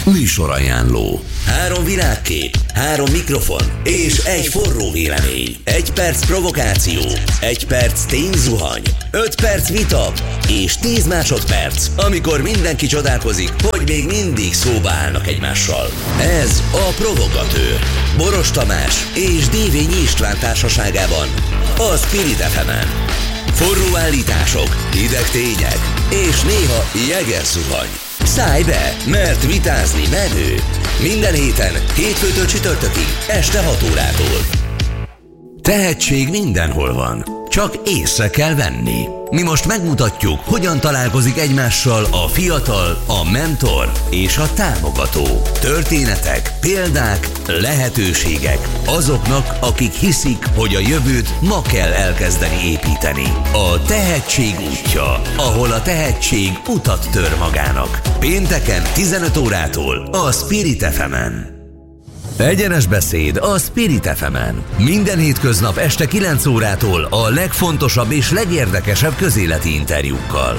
Műsorajánló. 3 világkép, 3 mikrofon és egy forró vélemény. 1 perc provokáció, 1 perc tényzuhany, 5 perc vita és 10 másodperc, amikor mindenki csodálkozik, hogy még mindig szóba állnak egymással. Ez a Provokatőr. Boros Tamás és Dévényi István társaságában a Spirit FM-en. Forró állítások, hideg tények és néha jegerzuhany. Szállj be, mert vitázni menő. Minden héten, hétfőtől csütörtökig, este 6 órától. Tehetség mindenhol van, csak észre kell venni. Mi most megmutatjuk, hogyan találkozik egymással a fiatal, a mentor és a támogató. Történetek, példák, lehetőségek azoknak, akik hiszik, hogy a jövőt ma kell elkezdeni építeni. A tehetség útja, ahol a tehetség utat tör magának. Pénteken 15 órától a Spirit FM-en. Egyenes beszéd a Spirit FM-en. Minden hétköznap este 9 órától a legfontosabb és legérdekesebb közéleti interjúkkal.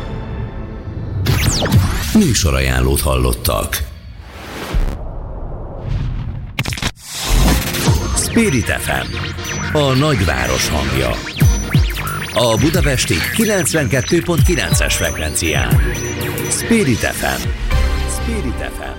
Műsorajánlót hallottak. Spirit FM, a nagyváros hangja. A budapesti 92.9-es frekvencián. Spirit FM. Spirit FM.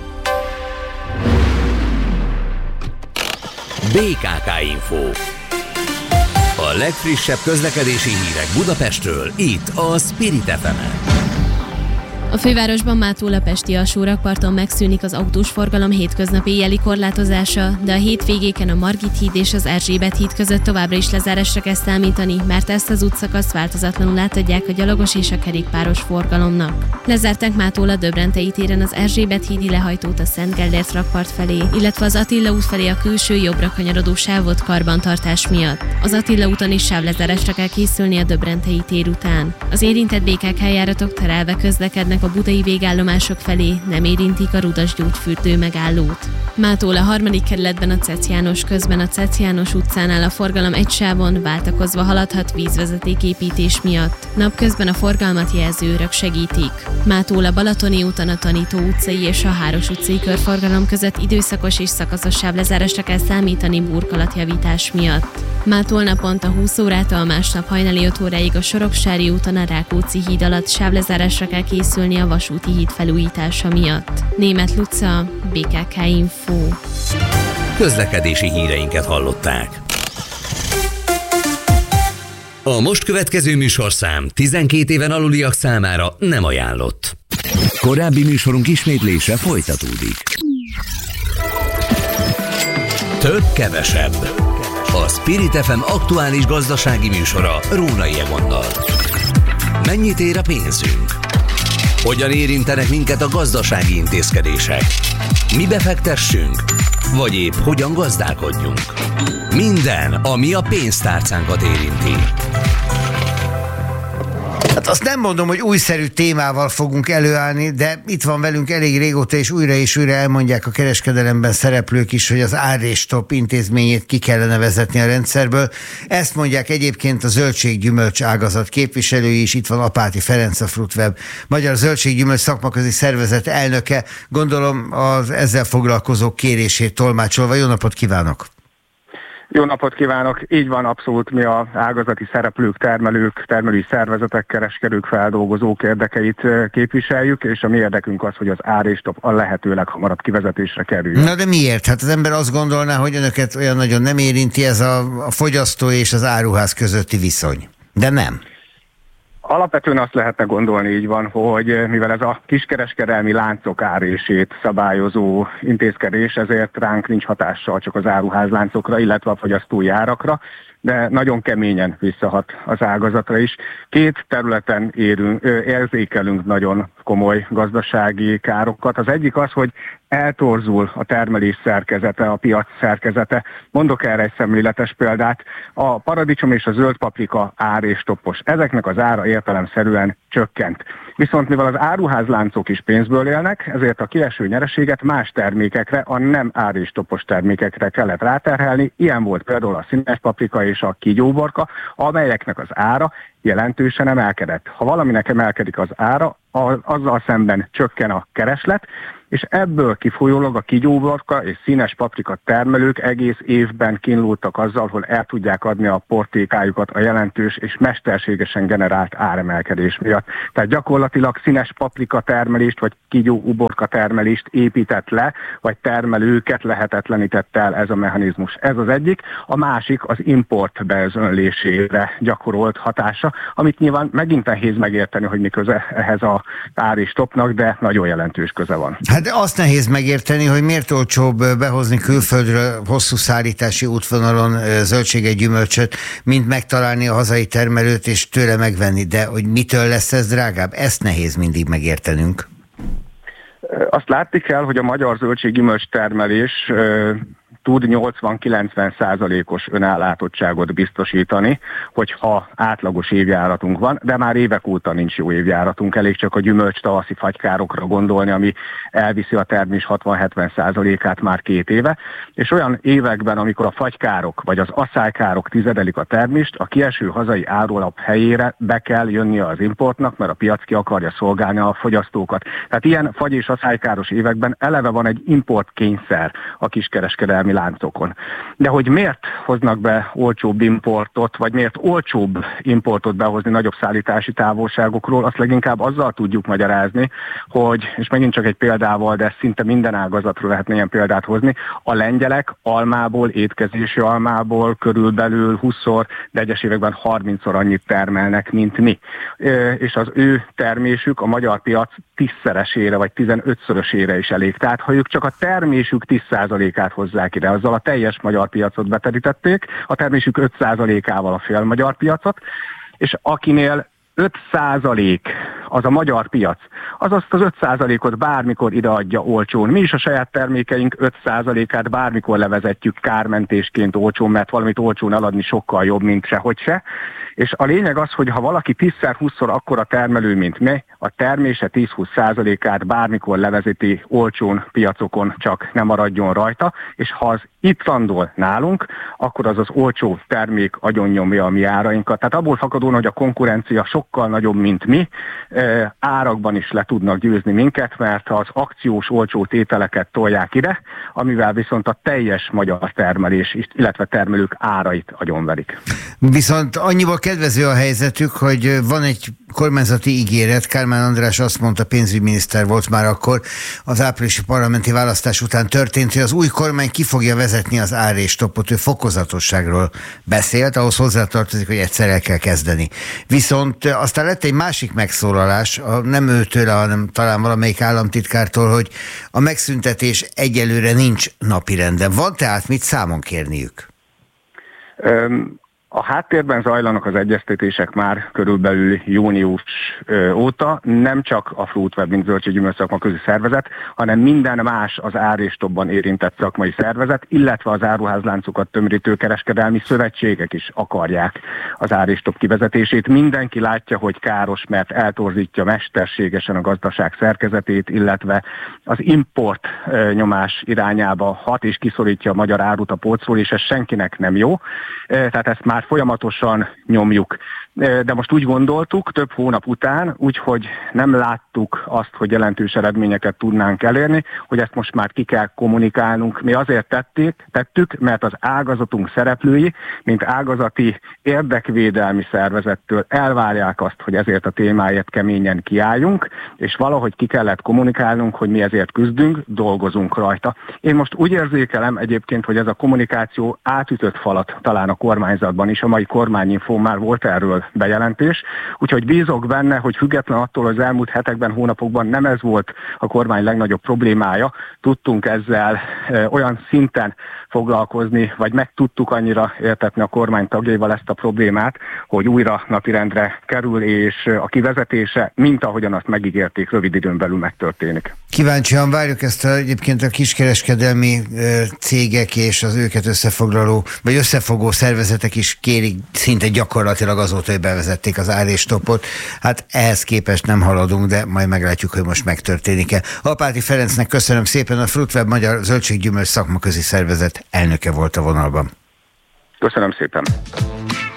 BKK Info. A legfrissebb közlekedési hírek Budapestről, itt a Spirit FM-en. A fővárosban mától a pesti alsórakparton megszűnik az autós forgalom hétköznapi éjjeli korlátozása, de a hétvégéken a Margit híd és az Erzsébet híd között továbbra is lezárásra kell számítani, mert ezt az útszakaszt változatlanul átadják a gyalogos és a kerékpáros forgalomnak. Lezárták mától a Döbrentei téren az Erzsébet hídi lehajtót a Szent Gellért rakpart felé, illetve az Attila út felé a külső jobbra kanyarodó sávot karbantartás miatt. Az Attila úton is sávlezárásra kell készülni a Döbrentei tér után. Az érintett BKK járatok terelve közlekednek a budai végállomások felé, nem érintik a Rudasgyógyfürdő megállót. Mától a 3. kerületben a Cec János közben a Cec János utcánál a forgalom egy sávon váltakozva haladhat vízvezetéképítés miatt. Napközben a forgalmat jelző őrök segítik. Mától a Balatoni úton a Tanító utcai és a Háros utcai körforgalom között időszakos és szakaszos sávlezárásra kell számítani burkolatjavítás miatt. Mától naponta 20 órától másnap hajnali 5 óráig a Soroksári úton a Rákóczi híd alatt sávlezárásra kell készülni a Vasúti híd felújítása miatt. Németh Luca, BKK Info. Közlekedési híreinket hallották. A most következő műsorszám 12 éven aluliak számára nem ajánlott. Korábbi műsorunk ismétlése folytatódik. Több kevesebb. A Spirit FM aktuális gazdasági műsora Rónai Egonnal. Mennyit ér a pénzünk? Hogyan érintenek minket a gazdasági intézkedések? Mi befektessünk? Vagy épp hogyan gazdálkodjunk? Minden, ami a pénztárcánkat érinti. Hát azt nem mondom, hogy újszerű témával fogunk előállni, de itt van velünk elég régóta, és újra elmondják a kereskedelemben szereplők is, hogy az ár-és-stop intézményét ki kellene vezetni a rendszerből. Ezt mondják egyébként a zöldséggyümölcs ágazat képviselői is. Itt van Apáti Ferenc, a Fruitweb Magyar Zöldséggyümölcs Szakmaközi Szervezet elnöke. Gondolom az ezzel foglalkozók kérését tolmácsolva. Jó napot kívánok! Jó napot kívánok! Így van, abszolút mi az ágazati szereplők, termelők, termelői szervezetek, kereskedők, feldolgozók érdekeit képviseljük, és a mi érdekünk az, hogy az ár-és-stop a lehető leghamarabb kivezetésre kerüljön. Na de miért? Hát az ember azt gondolná, hogy önöket olyan nagyon nem érinti ez a fogyasztó és az áruház közötti viszony. De nem. Alapvetően azt lehetne gondolni, így van, hogy mivel ez a kiskereskedelmi láncok árését szabályozó intézkedés, ezért ránk nincs hatással csak az áruházláncokra, illetve a fogyasztói árakra, de nagyon keményen visszahat az ágazatra is. 2 területen érzékelünk nagyon komoly gazdasági károkat. Az egyik az, hogy eltorzul a termelés szerkezete, a piac szerkezete. Mondok erre egy szemléletes példát. A paradicsom és a zöld paprika ár-és-stoppos. Ezeknek az ára értelemszerűen csökkent. Viszont mivel az áruházláncok is pénzből élnek, ezért a kieső nyereséget más termékekre, a nem ár-és-stoppos termékekre kellett ráterhelni. Ilyen volt például a színes paprika és a kígyóborka, amelyeknek az ára jelentősen emelkedett. Ha valaminek emelkedik az ára, azzal szemben csökken a kereslet, és ebből kifolyólag a kígyóuborka és színes paprika termelők egész évben kínlódtak azzal, hogy el tudják adni a portékájukat a jelentős és mesterségesen generált áremelkedés miatt. Tehát gyakorlatilag színes paprika termelést vagy kígyóuborka termelést épített le, vagy termelőket lehetetlenített el ez a mechanizmus. Ez az egyik. A másik az import beözönlésére gyakorolt hatása, amit nyilván megint nehéz megérteni, hogy mi köze ehhez az ár és stopnak, de nagyon jelentős köze van. Hát azt nehéz megérteni, hogy miért olcsóbb behozni külföldről hosszú szállítási útvonalon zöldséget, gyümölcsöt, mint megtalálni a hazai termelőt és tőle megvenni. De hogy mitől lesz ez drágább? Ezt nehéz mindig megértenünk. Azt látni kell, hogy a magyar zöldség-gyümölcs termelés tud 80-90%-os önellátottságot biztosítani, hogyha átlagos évjáratunk van, de már évek óta nincs jó évjáratunk, elég csak a gyümölcs tavaszi fagykárokra gondolni, ami elviszi a termés 60-70%-át már 2 éve, és olyan években, amikor a fagykárok vagy az aszálykárok tizedelik a termést, a kieső hazai árulap helyére be kell jönnie az importnak, mert a piac ki akarja szolgálni a fogyasztókat. Tehát ilyen fagy- és aszálykáros években eleve van egy importkényszer a kiskereskedelmi láncokon. De hogy miért hoznak be olcsóbb importot, vagy miért olcsóbb importot behozni nagyobb szállítási távolságokról, azt leginkább azzal tudjuk magyarázni, hogy, és megint csak egy példával, de szinte minden ágazatról lehetne ilyen példát hozni, a lengyelek almából, étkezési almából körülbelül 20-szor, de egyes években 30-szor annyit termelnek, mint mi. És az ő termésük a magyar piac 10-szeresére vagy 15-szörösére is elég. Tehát ha ők csak a termésük 10%-át hozzák ide, azzal a teljes magyar piacot beterítették, a termésük 5%-ával a fél magyar piacot, és akinél 5% az a magyar piac, az azt az 5%-ot bármikor ideadja olcsón. Mi is a saját termékeink 5%-át bármikor levezetjük kármentésként olcsón, mert valamit olcsón eladni sokkal jobb, mint sehogy se. És a lényeg az, hogy ha valaki 10-20-szor akkora termelő, mint mi, a termése 10-20%-át bármikor levezeti olcsón piacokon, csak nem maradjon rajta, és ha az itt landol nálunk, akkor az olcsó termék agyonnyomja a mi árainkat. Tehát abból fakadóan, hogy a konkurencia sokkal nagyobb, mint mi, árakban is le tudnak győzni minket, mert az akciós olcsó tételeket tolják ide, amivel viszont a teljes magyar termelés, illetve termelők árait agyonverik. Viszont annyiból kedvező a helyzetük, hogy van egy kormányzati ígéret. Kálmán András azt mondta, pénzügyminiszter volt már akkor, az áprilisi parlamenti választás után történt, hogy az új kormány ki fogja vezetni az ár és stopot. Ő fokozatosságról beszélt, ahhoz hozzátartozik, hogy egyszer el kell kezdeni. Viszont aztán lett egy másik megszólalás, nem őtől, hanem talán valamelyik államtitkártól, hogy a megszüntetés egyelőre nincs napirenden. Van tehát mit számon kérniük? A háttérben zajlanak az egyeztetések már körülbelül június óta, nem csak a Fruitweb, mint zöldség-gyümölcs szakmaközi szervezet, hanem minden más az ár és stopban érintett szakmai szervezet, illetve az áruházláncokat tömörítő kereskedelmi szövetségek is akarják az ár és stop kivezetését. Mindenki látja, hogy káros, mert eltorzítja mesterségesen a gazdaság szerkezetét, illetve az import nyomás irányába hat és kiszorítja a magyar árut a polcról, és ez senkinek nem jó. Tehát ezt már folyamatosan nyomjuk. De most úgy gondoltuk, több hónap után, úgyhogy nem láttuk azt, hogy jelentős eredményeket tudnánk elérni, hogy ezt most már ki kell kommunikálnunk. Mi azért tettük, mert az ágazatunk szereplői, mint ágazati érdekvédelmi szervezettől elvárják azt, hogy ezért a témáért keményen kiálljunk, és valahogy ki kellett kommunikálnunk, hogy mi ezért küzdünk, dolgozunk rajta. Én most úgy érzékelem egyébként, hogy ez a kommunikáció átütött falat talán a kormányzatban is, a mai kormányinfón már volt erről bejelentés, úgyhogy bízok benne, hogy független attól az elmúlt hetekben, hónapokban nem ez volt a kormány legnagyobb problémája, tudtunk ezzel olyan szinten foglalkozni, vagy meg tudtuk annyira értetni a kormány tagjaival ezt a problémát, hogy újra napirendre kerül, és a kivezetése, mint ahogyan azt megígérték, rövid időn belül megtörténik. Kíváncsian várjuk ezt egyébként a kiskereskedelmi cégek és az őket összefoglaló, vagy összefogó szervezetek is kérik szinte gyakorlatilag azóta, hogy bevezették az ár és stopot. Hát ehhez képest nem haladunk, de majd meglátjuk, hogy most megtörténik-e. Apáti Ferencnek köszönöm szépen, a Fruitweb Magyar Zöldség-gyümölcs Szakmaközi Szervezet elnöke volt a vonalban. Köszönöm szépen.